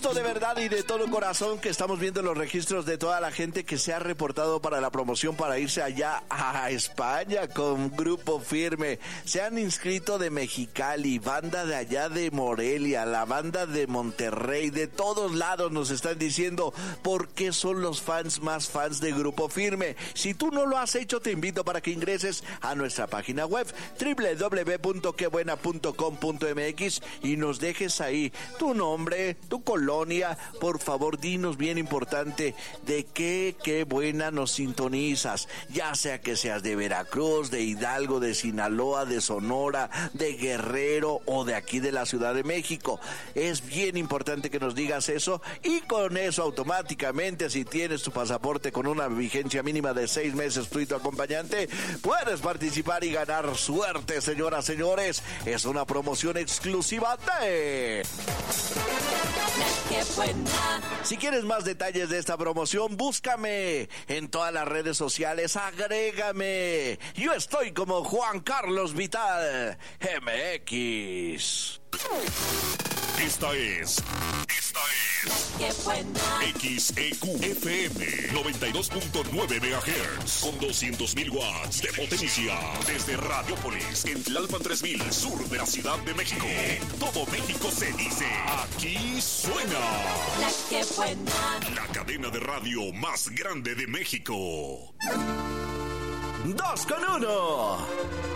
gusto de verdad y de todo corazón que estamos viendo los registros de toda la gente que se ha reportado para la promoción para irse allá a España con Grupo Firme. Se han inscrito de Mexicali, banda de allá de Morelia, la banda de Monterrey, de todos lados nos están diciendo por qué son los fans más fans de Grupo Firme. Si tú no lo has hecho, te invito para que ingreses a nuestra página web www.quebuena.com.mx y nos dejes ahí tu nombre, tu colonia. Por favor, dinos, bien importante, de qué buena nos sintonizas, ya sea que seas de Veracruz, de Hidalgo, de Sinaloa, de Sonora, de Guerrero o de aquí de la Ciudad de México. Es bien importante que nos digas eso y con eso automáticamente, si tienes tu pasaporte con una vigencia mínima de 6 meses, tú y tu acompañante, puedes participar y ganar suerte, señoras, señores. Es una promoción exclusiva de... Si quieres más detalles de esta promoción, búscame en todas las redes sociales, agrégame. Yo estoy como Juan Carlos Vital MX. Esta es XEQ FM 92.9 MHz con 200.000 watts de potencia desde Radiopolis en Tlalpan 3000, sur de la Ciudad de México. Todo México se dice, aquí suena La que buena, la cadena de radio más grande de México. 2 con 1.